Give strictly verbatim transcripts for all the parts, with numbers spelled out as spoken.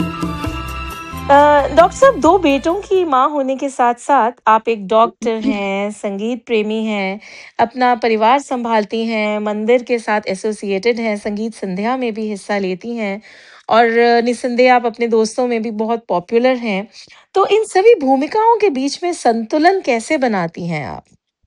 अ, doctor साहब दो बेटों की माँ होने के साथ-साथ आप एक डॉक्टर हैं, संगीत प्रेमी हैं, अपना परिवार सँभालती हैं, मंदिर के साथ एसोसिएटेड हैं, संगीत संध्या में भी हिस्सा लेती हैं और निस्संदेह आप अपने दोस्तों में भी बहुत पॉपुलर हैं। तो इन सभी भूमिकाओं के बीच में संतुलन कैसे बनाती हैं आप?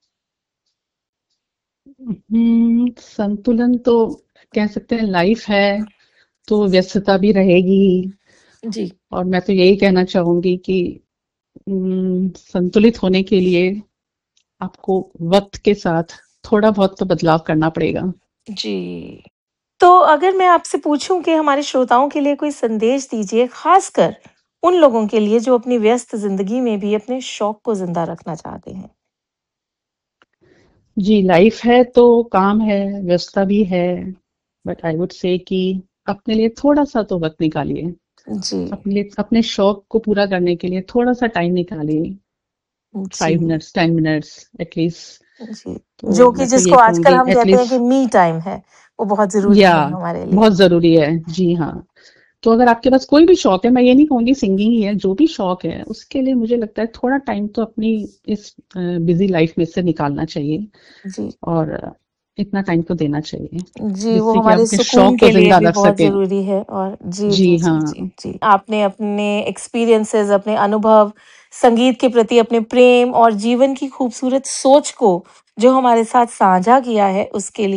हुँ, संतुलन तो कह सकते हैं लाइफ है, तो व्यस्तता भी रहेगी ही जी। और मैं तो यही कहना चाहूँगी कि उम, संतुलित होने के लिए आपको वक़्त के साथ थोड़ा बहुत तो बदलाव करना पड़ेगा। जी। तो अगर मैं आपसे पूछूं कि हमारे श्रोताओं के लिए कोई संदेश दीजिए, खासकर उन लोगों के लिए जो अपनी व्यस्त जिंदगी में भी अपने शौक को जिंदा रखना चाहते हैं। जी, लाइफ है तो काम है, व्यस्तता भी है, बट आई वुड से कि अपने लिए थोड़ा-सा तो वक़्त निकालिए। जी। अपने लिए अपने शौक को पूरा करने के लिए थोड़ा-सा टाइम निकालिए, जी। Five minutes, ten minutes at least. जी। तो जो कि मैं तो जिसको ये आजकल कहूँगी हम कहते हैं कि एटलीस्ट मी टाइम है, वो बहुत जरूरी या है हमारे लिए। बहुत ज़रूरी है। जी हाँ। तो अगर आपके पास कोई भी शौक है, मैं ये नहीं कहूँगी सिंगिंग ही है, जो भी शौक है, उसके लिए मुझे लगता है थोड़ा टाइम तो अपनी इस अ, बिज़ी लाइफ में से निकालना चाहिए जी। और अ, इतना टाइम तो देना चाहिए, जी, वो जिससे कि आप हमारे अपने सुकून शौक को के लिए ज़िंदा भी रख बहुत सकें। ज़रूरी है और जी, जी जी, जी, जी, हाँ। जी। आपने अपने एक्सपीरियंसेस, अपने अनुभव, संगीत के प्रति अपने प्रेम और जीवन की खूबसूरत सोच को जो हमारे साथ साझा किया है, उसके लिए